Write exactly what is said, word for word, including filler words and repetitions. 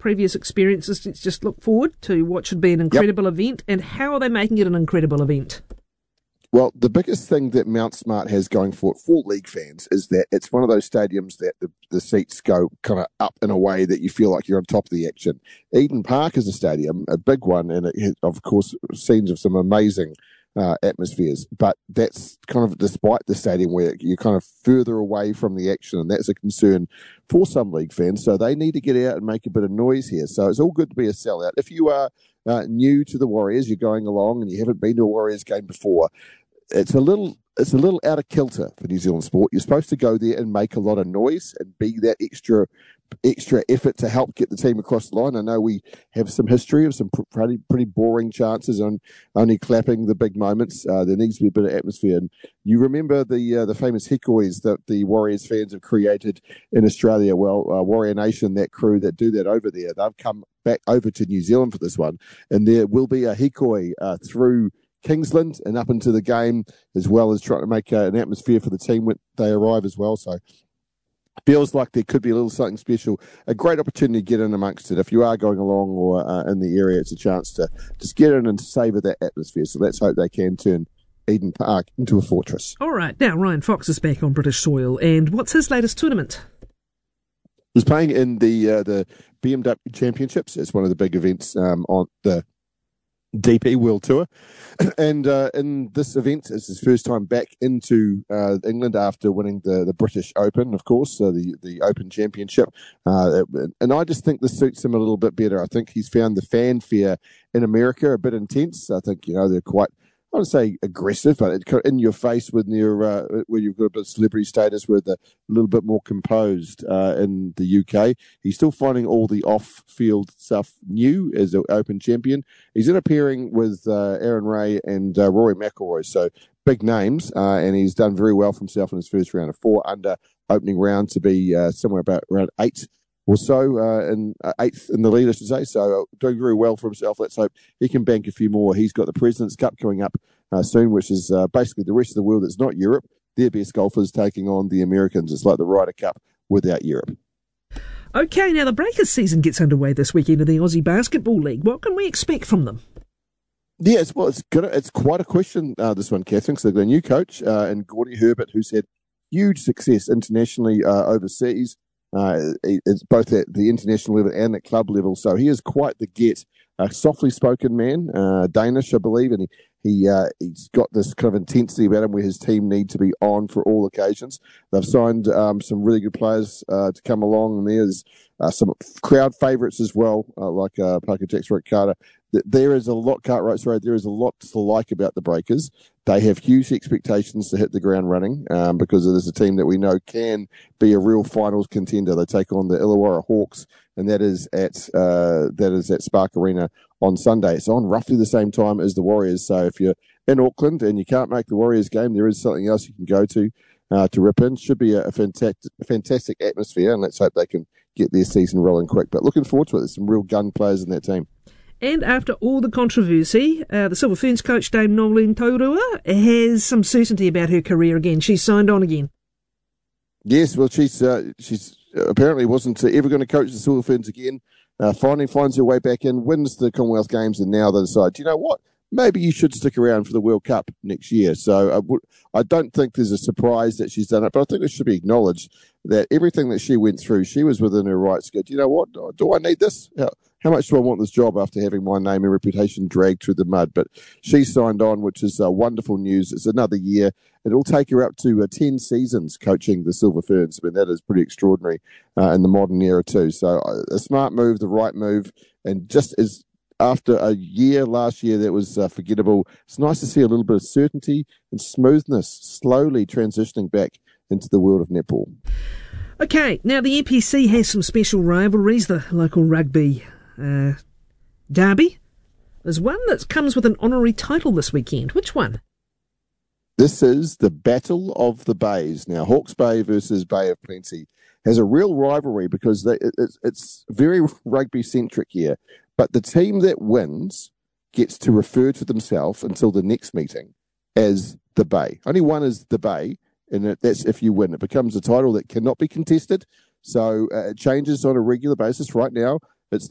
previous experiences. Let's just look forward to what should be an incredible yep. event. And how are they making it an incredible event? Well, the biggest thing that Mount Smart has going for it for league fans is that it's one of those stadiums that the, the seats go kind of up in a way that you feel like you're on top of the action. Eden Park is a stadium, a big one, and it has, of course, scenes of some amazing uh, atmospheres. But that's kind of despite the stadium where you're kind of further away from the action, and that's a concern for some league fans. So they need to get out and make a bit of noise here. So it's all good to be a sellout. If you are uh, new to the Warriors, you're going along and you haven't been to a Warriors game before, It's a little it's a little out of kilter for New Zealand sport. You're supposed to go there and make a lot of noise and be that extra extra effort to help get the team across the line. I know we have some history of some pretty pretty boring chances on only clapping the big moments. Uh, there needs to be a bit of atmosphere. And you remember the uh, the famous hikois that the Warriors fans have created in Australia. Well, uh, Warrior Nation, that crew that do that over there, they've come back over to New Zealand for this one. And there will be a hikoi uh, through Kingsland and up into the game, as well as trying to make uh, an atmosphere for the team when they arrive as well. So feels like there could be a little something special. A great opportunity to get in amongst it. If you are going along or uh, in the area, it's a chance to just get in and savour that atmosphere. So let's hope they can turn Eden Park into a fortress. All right. Now, Ryan Fox is back on British soil. And what's his latest tournament? He's playing in the uh, the B M W Championships. It's one of the big events um, on the D P World Tour, and uh, in this event, it's his first time back into uh, England after winning the, the British Open, of course, uh, the the Open Championship. Uh, and I just think this suits him a little bit better. I think he's found the fanfare in America a bit intense. I think, you know, they're quite, I would say aggressive, but in your face when you're uh, where you've got a bit of celebrity status, with a little bit more composed uh, in the U K. He's still finding all the off-field stuff new as an Open champion. He's in a pairing with uh, Aaron Ray and uh, Rory McIlroy, so big names, uh, and he's done very well for himself in his first round of four under opening round to be uh, somewhere about around eight or so, uh, in uh, eighth in the lead, I should say. So uh, doing very well for himself. Let's hope he can bank a few more. He's got the President's Cup coming up uh, soon, which is uh, basically the rest of the world that's not Europe. Their best golfers taking on the Americans. It's like the Ryder Cup without Europe. Okay, now the Breakers season gets underway this weekend in the Aussie Basketball League. What can we expect from them? Yeah, it's, well, it's good. It's quite a question, uh, this one, Catherine. So they've got a new coach uh, in Gordy Herbert, who's had huge success internationally uh, overseas. Uh, it's both at the international level and at club level, so he is quite the get. A softly spoken man, uh, Danish, I believe, and he he uh, he's got this kind of intensity about him where his team need to be on for all occasions. They've signed um, some really good players uh, to come along, and there's uh, some crowd favourites as well, uh, like uh, Parker Jackson, Rick Carter. There is a lot, Cartwright, sorry, there is a lot to like about the Breakers. They have huge expectations to hit the ground running um, because it is a team that we know can be a real finals contender. They take on the Illawarra Hawks, and that is at uh, that is at Spark Arena on Sunday. It's on roughly the same time as the Warriors. So if you're in Auckland and you can't make the Warriors game, there is something else you can go to uh, to rip in. Should be a, a fantastic, fantastic atmosphere, and let's hope they can get their season rolling quick. But looking forward to it. There's some real gun players in that team. And after all the controversy, uh, the Silver Ferns coach Dame Nolene Taurua has some certainty about her career again. She's signed on again. Yes, well, she's uh, she's apparently wasn't ever going to coach the Silver Ferns again. Uh, finally finds her way back in, wins the Commonwealth Games, and now they decide, do you know what? Maybe you should stick around for the World Cup next year. So I, w- I don't think there's a surprise that she's done it, but I think it should be acknowledged that everything that she went through, she was within her rights to go, do you know what? Do I need this? How, how much do I want this job after having my name and reputation dragged through the mud? But she signed on, which is uh, wonderful news. It's another year. It'll take her up to uh, ten seasons coaching the Silver Ferns. I mean, that is pretty extraordinary uh, in the modern era too. So uh, a smart move, the right move, and just as after a year last year that was uh, forgettable, it's nice to see a little bit of certainty and smoothness slowly transitioning back into the world of netball. Okay, now the N P C has some special rivalries. The local rugby uh, derby. There's one that comes with an honorary title this weekend. Which one? This is the Battle of the Bays. Now, Hawke's Bay versus Bay of Plenty has a real rivalry because they, it's, it's very rugby-centric here. But the team that wins gets to refer to themselves until the next meeting as the Bay. Only one is the Bay, and that's if you win. It becomes a title that cannot be contested, so uh, it changes on a regular basis. Right now,